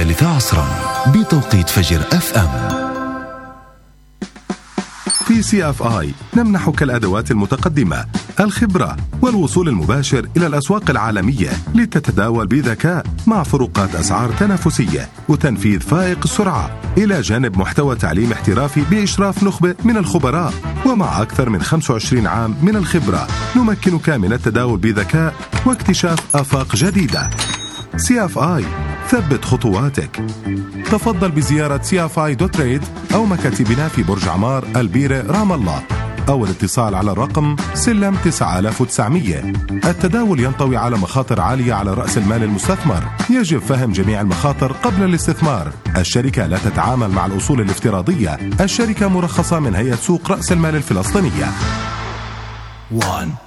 عصرا بتوقيت فجر FM. في CFI نمنحك الأدوات المتقدمة، الخبرة والوصول المباشر إلى الأسواق العالمية لتتداول بذكاء مع فروقات أسعار تنافسية وتنفيذ فائق السرعة، إلى جانب محتوى تعليم احترافي بإشراف نخبة من الخبراء. ومع أكثر من 25 عام من الخبرة نمكنك من التداول بذكاء واكتشاف آفاق جديدة. CFI، ثبت خطواتك. تفضل بزيارة cfi.trade أو مكاتبنا في برج عمار البيرة رام الله، أو الاتصال على الرقم سلم 9900. التداول ينطوي على مخاطر عالية على رأس المال المستثمر. يجب فهم جميع المخاطر قبل الاستثمار. الشركة لا تتعامل مع الأصول الافتراضية. الشركة مرخصة من هيئة سوق رأس المال الفلسطينية. 1